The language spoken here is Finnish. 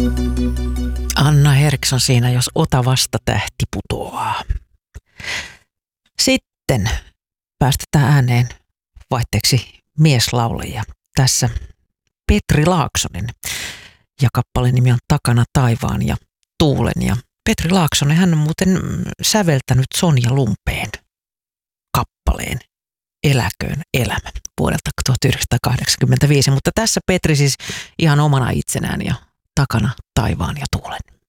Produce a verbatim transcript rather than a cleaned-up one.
Anna Henriksson siinä, jos ota vasta tähti putoaa. Sitten päästetään ääneen vaihteeksi mieslaulajia. Tässä Petri Laaksonen ja kappaleen nimi on Takana taivaan ja tuulen. Ja Petri Laaksonen, hän on muuten säveltänyt Sonja Lumpeen kappaleen Eläköön elämä vuodelta tuhatyhdeksänsataakahdeksankymmentäviisi, mutta tässä Petri siis ihan omana itsenään ja Takana taivaan ja tuulen.